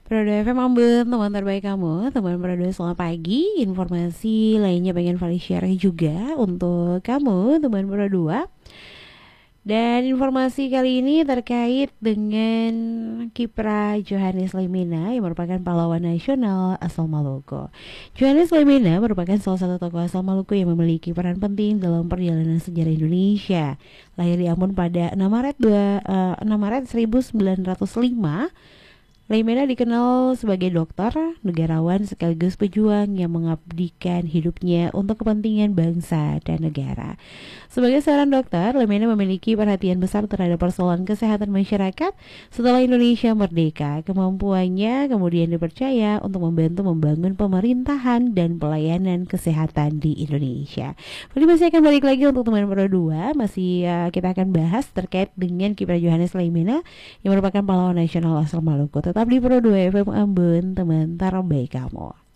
Prodo FM Ambon, teman terbaik kamu. Teman Prodo, selamat pagi. Informasi lainnya pengen Vali share juga untuk kamu, teman Prodo. Dan informasi kali ini terkait dengan Kipra Johannes Lemina yang merupakan pahlawan nasional asal Maluku. Johannes Lemina merupakan salah satu tokoh asal Maluku yang memiliki peran penting dalam perjalanan sejarah Indonesia. Lahir di Ambon pada 6 Maret 1905. Lemina dikenal sebagai dokter, negarawan sekaligus pejuang yang mengabdikan hidupnya untuk kepentingan bangsa dan negara. Sebagai seorang dokter, Lemina memiliki perhatian besar terhadap persoalan kesehatan masyarakat setelah Indonesia merdeka. Kemampuannya kemudian dipercaya untuk membantu membangun pemerintahan dan pelayanan kesehatan di Indonesia. Jadi masih akan balik lagi untuk teman Pro 2, kita akan bahas terkait dengan Kipra Johannes Lemina yang merupakan pahlawan nasional asal Maluku. Tetap di Pro 2 FM Ambon, teman terbaik kamu.